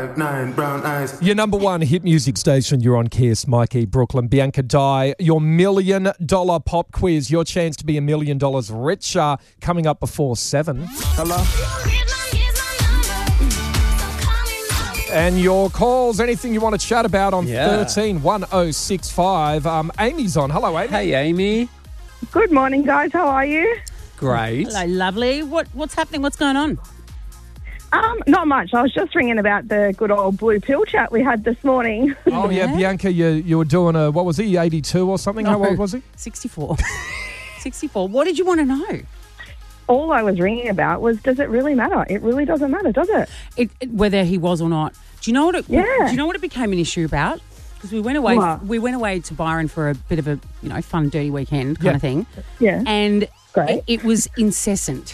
9 brown eyes. Your number one hit music station, you're on Kiss, Mikey, Brooklyn, Bianca Dye. Your $1 million pop quiz, your chance to be $1 million richer, coming up before 7. Hello? And your calls, anything you want to chat about on 131065. Amy's on. Hello, Amy. Hey, Amy. Good morning, guys. How are you? Great. Hello, lovely. What's happening? What's going on? Not much. I was just ringing about the good old blue pill chat we had this morning. Oh, yeah, Bianca, you were doing what was he, 82 or something? How old was he? 64. 64. What did you want to know? All I was ringing about was, does it really matter? It really doesn't matter, does it? Whether he was or not. Do you know what? Yeah. Do you know what it became an issue about? Because we went away. What? We went away to Byron for a bit of a fun, dirty weekend kind of thing. Yeah. And Great. it was incessant.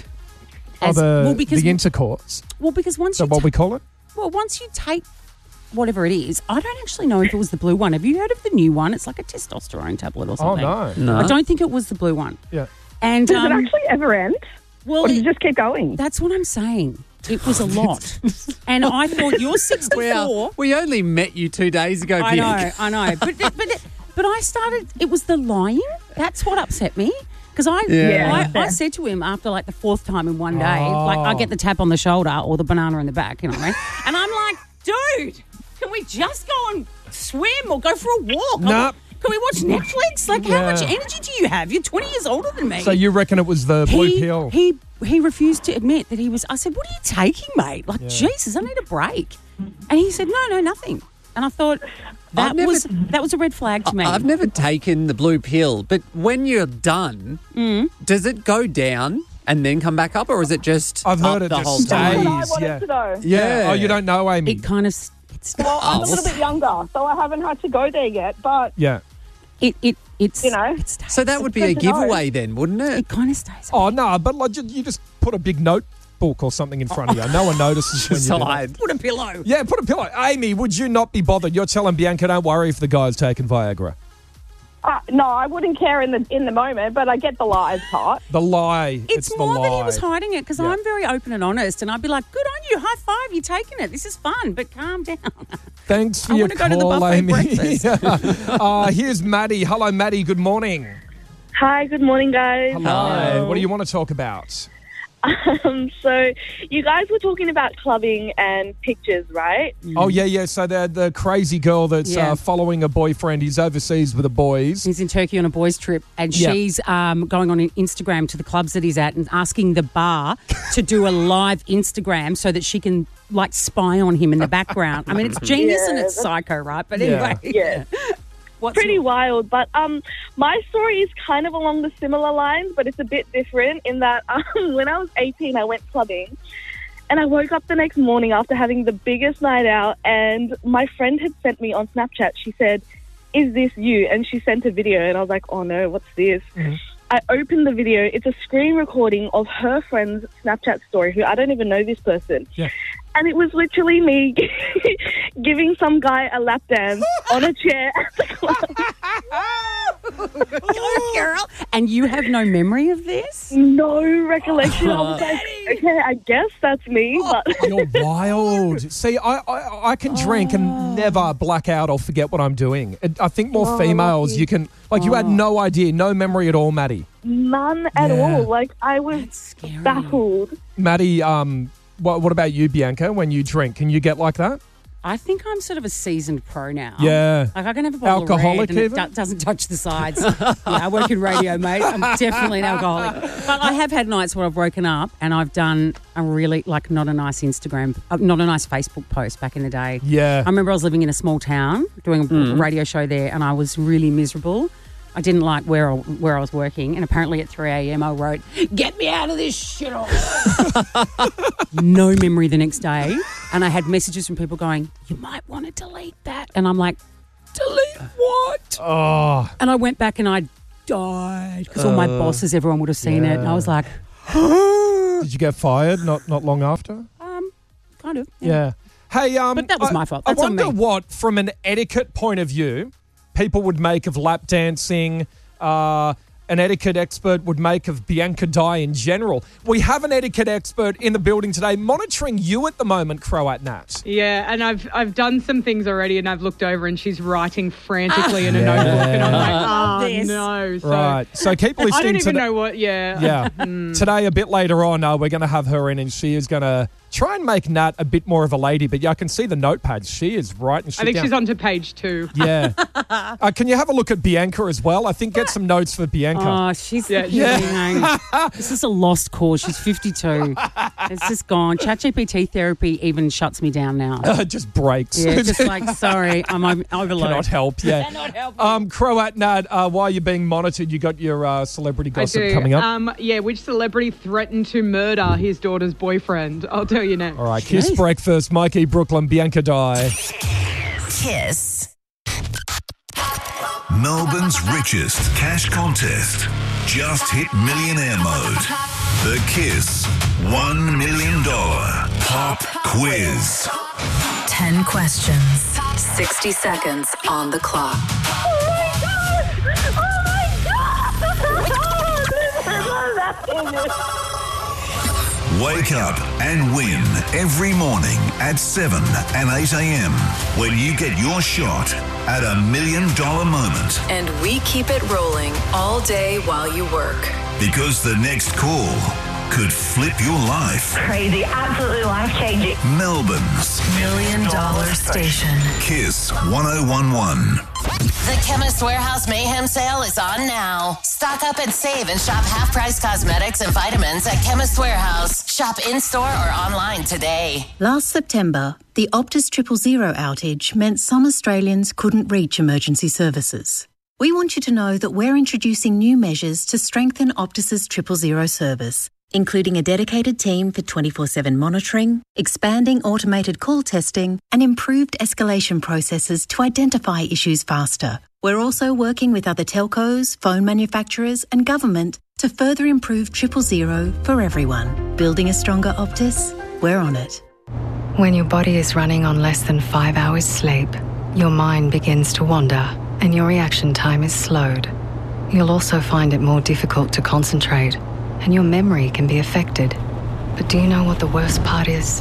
The intercourse. Well, because once Is that what we call it? Well, once you take whatever it is, I don't actually know if it was the blue one. Have you heard of the new one? It's like a testosterone tablet or something. Oh, No. I don't think it was the blue one. Yeah. And Does it actually ever end? well, Or does it just keep going? that's what I'm saying. It was a lot. And I thought, you're 64. Well, we only met you 2 days ago, Bianca. I know. But I started, it was the lying. That's what upset me. Because I said to him after like the fourth time in one day, like I get the tap on the shoulder or the banana in the back, you know what I mean? And I'm like, dude, can we just go and swim or go for a walk? Nope. Can we watch Netflix? Like, how much energy do you have? You're 20 years older than me. So you reckon it was the blue pill? He refused to admit that he was. I said, what are you taking, mate? Like, Jesus, I need a break. And he said, no, nothing. And I thought that was a red flag to me. I've never taken the blue pill, but when you're done, does it go down and then come back up, or is it just I've heard up it the just whole stays. time? I wanted to know. Yeah. Oh, you don't know, Amy? It kind of. Well, I'm a little bit younger, so I haven't had to go there yet, but Yeah. It's You know. It stays. So that would be a good to know. giveaway then, wouldn't it? It kind of stays. Oh, no, but like, you just put a big notebook or something in front of you. No one notices when you do that. Side. Put a pillow. Yeah, put a pillow. Amy, would you not be bothered? You're telling Bianca, don't worry if the guy's taken Viagra. no, I wouldn't care in the moment, but I get the lies part. The lie. It's the more lie. that he was hiding it because Yeah. I'm very open and honest, and I'd be like, "Good on you, high five, you're taking it. This is fun, but calm down." Thanks for I your wanna go to the call, buffet Amy. breakfast. Here's Maddie. Hello, Maddie. Good morning. Hi, good morning, guys. Hello. What do you want to talk about? So you guys were talking about clubbing and pictures, right? Oh, yeah. So the crazy girl that's Yeah. following a boyfriend. He's overseas with the boys. He's in Turkey on a boys' trip, and Yeah. she's going on Instagram to the clubs that he's at and asking the bar to do a live Instagram so that she can like spy on him in the background. I mean, it's genius and it's psycho, right? But anyway, Yeah. what's Pretty your- wild. But my story is kind of along the similar lines, but it's a bit different in that when I was 18, I went clubbing. And I woke up the next morning after having the biggest night out, and my friend had sent me on Snapchat. She said, "Is this you?" And she sent a video, and I was like, "Oh no, what's this?" I opened the video. It's a screen recording of her friend's Snapchat story, who I don't even know this person. Yeah. And it was literally me giving some guy a lap dance on a chair at the club. Go, girl. And you have no memory of this? No recollection. I was like, okay, I guess that's me. But You're wild. See, I can drink and never black out or forget what I'm doing. I think more females, you can, like, you had no idea, no memory at all, Maddie. none at Yeah. all. Like, I was That's scary. baffled. Maddie, what about you, Bianca, when you drink? Can you get like that? I think I'm sort of a seasoned pro now. Yeah. Like I can have a bottle Alcoholic of red and even? it doesn't touch the sides. Yeah, I work in radio, mate. I'm definitely an alcoholic. But I have had nights where I've woken up and I've done a really, like, not a nice Facebook post back in the day. Yeah. I remember I was living in a small town doing a radio show there and I was really miserable. I didn't like where I was working, and apparently at 3 a.m. I wrote, "Get me out of this shit." No memory the next day, and I had messages from people going, "You might want to delete that," and I'm like, "Delete what?" Oh, And I went back and I died because all my bosses, everyone would have seen it, and I was like, did you get fired not long after? kind of, Yeah. Hey, But that was my fault. That's I on wonder me. what, from an etiquette point of view, people would make of lap dancing, an etiquette expert would make of Bianca Dye in general. We have an etiquette expert in the building today monitoring you at the moment, Croat Nat. Yeah, and I've done some things already, and I've looked over and she's writing frantically in a notebook, and I'm like, oh no. So, right, so keep listening. I don't even know what, Yeah. Today, a bit later on, we're going to have her in, and she is going to try and make Nat a bit more of a lady, but I can see the notepads. She is writing shit I think down. she's on to page 2. Yeah. Can you have a look at Bianca as well? I think get some notes for Bianca. Oh, she's This is a lost cause. She's 52. It's just gone. ChatGPT therapy even shuts me down now. It just breaks. Yeah, just like, sorry, I'm overloaded. Cannot help, yeah. Cannot help. Croat Nat, while you're being monitored, you got your celebrity gossip coming up. Which celebrity threatened to murder his daughter's boyfriend? I'll tell you next. All right, Kiss Breakfast, Mikey, Brooklyn, Bianca Dye. Kiss. Melbourne's richest cash contest. Just hit millionaire mode. The Kiss $1 million pop quiz. 10 questions. 60 seconds on the clock. Wake up and win every morning at 7 and 8 a.m. when you get your shot at $1 million moment. And we keep it rolling all day while you work. Because the next call could flip your life. Crazy, absolutely life-changing. Melbourne's $1 million station. Kiss 1011. The Chemist Warehouse Mayhem Sale is on now. Stock up and save and shop half-price cosmetics and vitamins at Chemist Warehouse. Shop in-store or online today. Last September, the Optus 000 outage meant some Australians couldn't reach emergency services. We want you to know that we're introducing new measures to strengthen Optus's 000 service, including a dedicated team for 24/7 monitoring, expanding automated call testing, and improved escalation processes to identify issues faster. We're also working with other telcos, phone manufacturers, and government to further improve 000 for everyone. Building a stronger Optus? We're on it. When your body is running on less than 5 hours sleep, your mind begins to wander and your reaction time is slowed. You'll also find it more difficult to concentrate, and your memory can be affected. But do you know what the worst part is?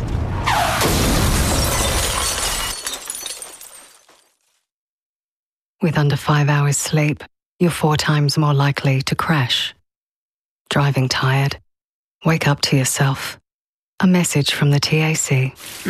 With under 5 hours sleep, you're 4 times more likely to crash. Driving tired? Wake up to yourself. A message from the TAC.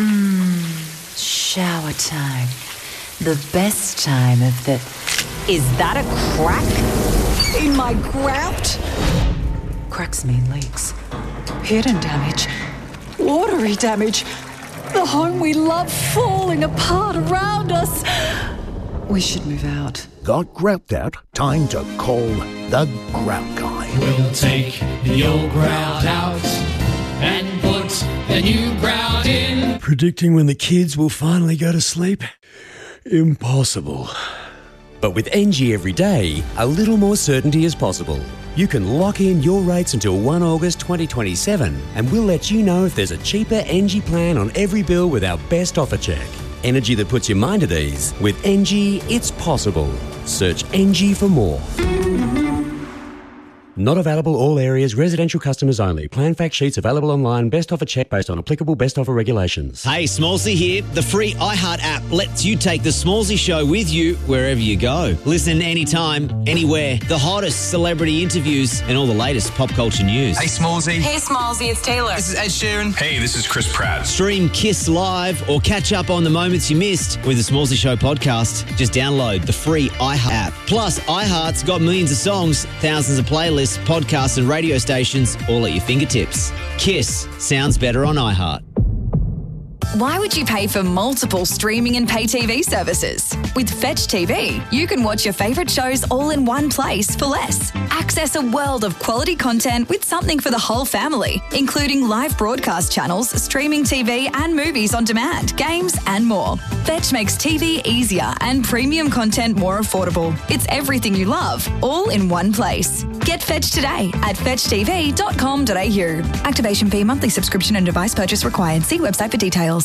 Shower time. The best time of the... Is that a crack in my grout? Cracks mean leaks. Hidden damage. Watery damage. The home we love falling apart around us. We should move out. Got grout out? Time to call the Grout Guy. We'll take the old grout out and put the new grout in. Predicting when the kids will finally go to sleep? Impossible. But with NG every day, a little more certainty is possible. You can lock in your rates until 1 August 2027 and we'll let you know if there's a cheaper NG plan on every bill with our best offer check. Energy that puts your mind at ease. With NG, it's possible. Search NG for more. Not available all areas, residential customers only. Plan fact sheets available online. Best offer check based on applicable best offer regulations. Hey, Smallsy here. The free iHeart app lets you take the Smallsy show with you wherever you go. Listen anytime, anywhere. The hottest celebrity interviews and all the latest pop culture news. Hey, Smallsy. Hey, Smallsy, it's Taylor. This is Ed Sheeran. Hey, this is Chris Pratt. Stream Kiss Live or catch up on the moments you missed with the Smallsy Show podcast. Just download the free iHeart app. Plus, iHeart's got millions of songs, thousands of playlists, podcasts and radio stations all at your fingertips. Kiss sounds better on iHeart. Why would you pay for multiple streaming and pay TV services? With Fetch TV, you can watch your favourite shows all in one place for less. Access a world of quality content with something for the whole family, including live broadcast channels, streaming TV and movies on demand, games and more. Fetch makes TV easier and premium content more affordable. It's everything you love, all in one place. Get Fetch today at fetchtv.com.au. Activation fee, monthly subscription and device purchase required. See website for details.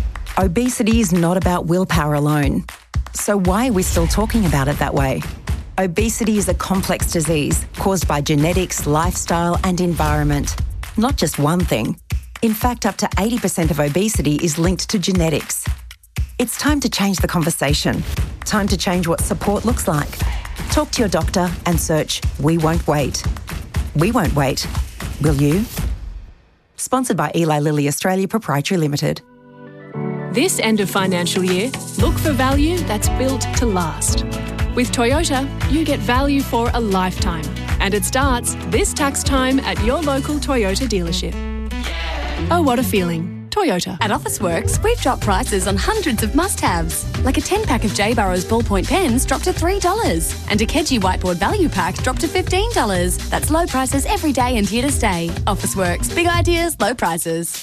Obesity is not about willpower alone. So why are we still talking about it that way? Obesity is a complex disease caused by genetics, lifestyle and environment. Not just one thing. In fact, up to 80% of obesity is linked to genetics. It's time to change the conversation. Time to change what support looks like. Talk to your doctor and search We Won't Wait. We won't wait. Will you? Sponsored by Eli Lilly Australia Proprietary Limited. This end of financial year, look for value that's built to last. With Toyota, you get value for a lifetime. And it starts this tax time at your local Toyota dealership. Oh, what a feeling. Toyota. At Officeworks, we've dropped prices on hundreds of must-haves. Like a 10-pack of J. Burrows ballpoint pens dropped to $3. And a Keji whiteboard value pack dropped to $15. That's low prices every day and here to stay. Officeworks. Big ideas, low prices.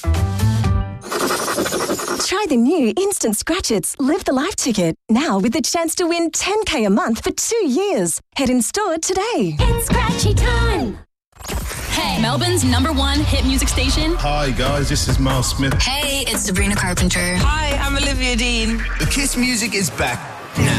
Try the new Instant Scratch-Its Live the Life ticket. Now with the chance to win $10K a month for 2 years. Head in store today. It's Scratchy time. Hey, Melbourne's #1 hit music station. Hi guys, this is Miles Smith. Hey, it's Sabrina Carpenter. Hi, I'm Olivia Dean. The Kiss music is back.